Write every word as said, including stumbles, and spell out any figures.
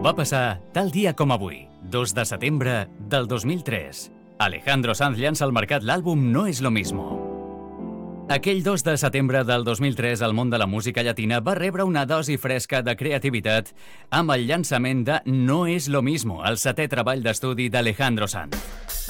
Va passar tal dia com avui, dos de setembre del dos mil tres. Alejandro Sanz llança al mercat l'àlbum No es lo mismo. Aquell dos de setembre del dos mil tres el món de la música llatina va rebre una dosi fresca de creativitat amb el llançament de No es lo mismo, el setè treball d'estudi d'Alejandro Sanz.